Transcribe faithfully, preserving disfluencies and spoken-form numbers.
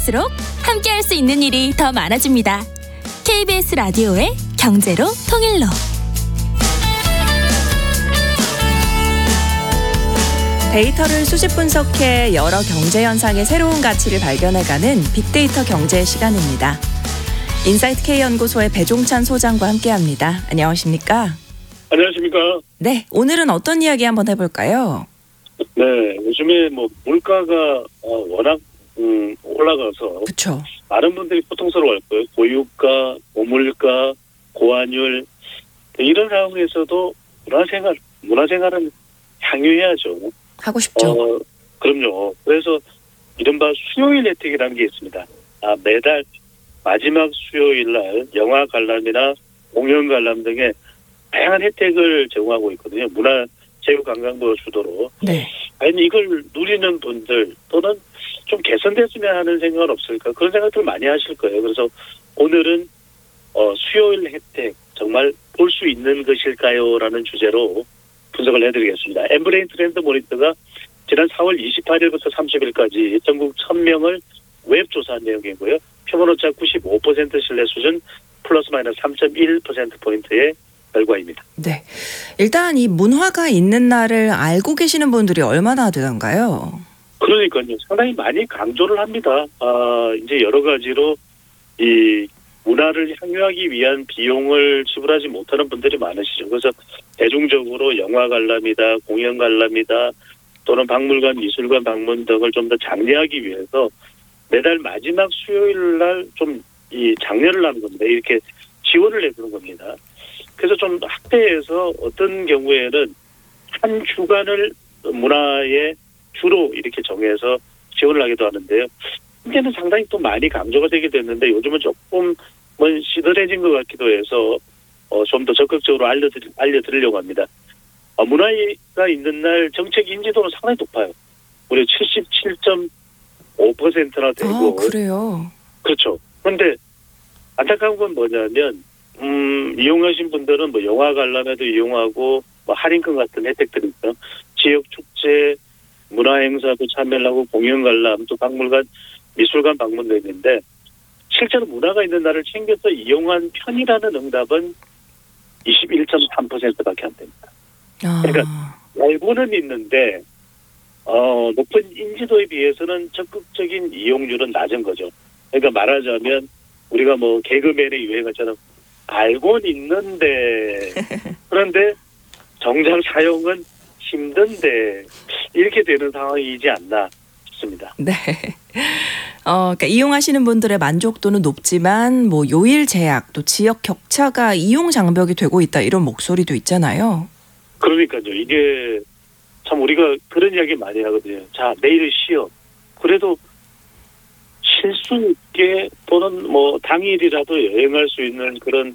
갈수록 함께할 수 있는 일이 더 많아집니다. 케이비에스 라디오의 경제로 통일로. 데이터를 수집 분석해 여러 경제 현상의 새로운 가치를 발견해가는 빅데이터 경제 시간입니다. 인사이트 K연구소의 배종찬 소장과 함께합니다. 안녕하십니까? 안녕하십니까? 네, 오늘은 어떤 이야기 한번 해볼까요? 네, 요즘에 뭐 물가가 어, 워낙 음, 올라가서 그렇죠. 많은 분들이 고통스러워할 거예요. 고유가, 고물가, 고환율 이런 상황에서도 문화생활, 문화생활은 향유해야죠. 하고 싶죠. 어, 그럼요. 그래서 이른바 수요일 혜택이라는 게 있습니다. 아, 매달 마지막 수요일 날 영화 관람이나 공연 관람 등의 다양한 혜택을 제공하고 있거든요. 문화체육관광부 주도로. 네. 아니 이걸 누리는 분들 또는 좀 개선됐으면 하는 생각은 없을까? 그런 생각들 많이 하실 거예요. 그래서 오늘은 어, 수요일 혜택 정말 볼 수 있는 것일까요? 라는 주제로 분석을 해드리겠습니다. 엠브레인 트렌드 모니터가 지난 사월 이십팔일부터 삼십일까지 전국 천 명을 웹 조사한 내용이고요. 표본오차 구십오 퍼센트 신뢰 수준 플러스 마이너스 삼 점 일 퍼센트 포인트의 결과입니다. 네, 일단 이 문화가 있는 날을 알고 계시는 분들이 얼마나 되던가요? 그러니까요. 상당히 많이 강조를 합니다. 아, 이제 여러 가지로 이 문화를 향유하기 위한 비용을 지불하지 못하는 분들이 많으시죠. 그래서 대중적으로 영화 관람이다, 공연 관람이다, 또는 박물관, 미술관 방문 등을 좀 더 장려하기 위해서 매달 마지막 수요일 날 좀 이 장려를 하는 겁니다. 이렇게 지원을 해주는 겁니다. 그래서 좀 학회에서 어떤 경우에는 한 주간을 문화에 주로 이렇게 정해서 지원을 하기도 하는데요. 이제는 상당히 또 많이 강조가 되게 됐는데 요즘은 조금 뭐 시들해진 것 같기도 해서 어, 좀 더 적극적으로 알려드리, 알려드리려고 합니다. 어, 문화가 있는 날 정책 인지도는 상당히 높아요. 무려 칠십칠 점 오 퍼센트나 되고. 아, 그래요? 그렇죠. 그런데 안타까운 건 뭐냐면 음, 이용하신 분들은 뭐 영화 관람에도 이용하고 뭐 할인권 같은 혜택들이 있죠. 지역 축제, 문화 행사도 참여를 하고 공연 관람, 또 박물관, 미술관 방문도 있는데 실제로 문화가 있는 날을 챙겨서 이용한 편이라는 응답은 이십일 점 삼 퍼센트밖에 안 됩니다. 아. 그러니까 알고는 있는데 어, 높은 인지도에 비해서는 적극적인 이용률은 낮은 거죠. 그러니까 말하자면 우리가 뭐 개그맨의 유행어처럼 알고는 있는데 그런데 정작 사용은 힘든데 이렇게 되는 상황이지 않나 싶습니다. 네. 어, 그러니까 이용하시는 분들의 만족도는 높지만 뭐 요일 제약 또 지역 격차가 이용 장벽이 되고 있다 이런 목소리도 있잖아요. 그러니까요. 이게 참 우리가 그런 이야기 많이 하거든요. 자, 내일은 쉬어. 그래도 쉴 수 있게 또는 뭐 당일이라도 여행할 수 있는 그런